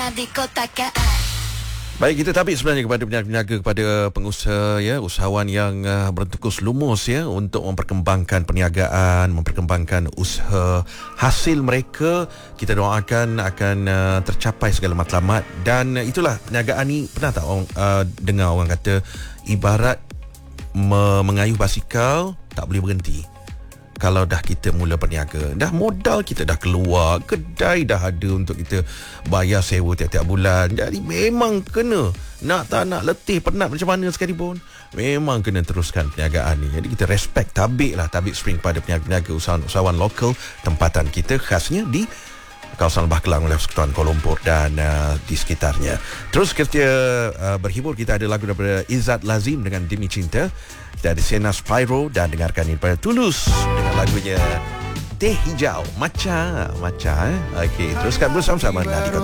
di kota Baik, kita tabik sebenarnya kepada peniaga-peniaga, kepada pengusaha ya, usahawan yang bertukus lumus ya untuk memperkembangkan perniagaan, memperkembangkan usaha hasil mereka. Kita doakan akan tercapai segala matlamat. Dan itulah perniagaan ni. Pernah tak orang dengar orang kata ibarat mengayuh basikal tak boleh berhenti. Kalau dah kita mula berniaga, dah modal kita dah keluar, kedai dah ada untuk kita bayar sewa tiap-tiap bulan. Jadi memang kena, nak tak nak, letih, penat macam mana sekalipun, memang kena teruskan perniagaan ni. Jadi kita respect, tabik spring pada peniaga-peniaga, usahawan lokal tempatan kita, khasnya di kawasan Lebah Kelang oleh Persekutuan Kuala Lumpur dan di sekitarnya. Terus kita berhibur, kita ada lagu daripada Izzat Lazim dengan Demi Cinta. Kita ada Sena Spyro dan dengarkan ini daripada Tulus dengan lagunya Teh Hijau. Maca. Okey, teruskan bersama-sama.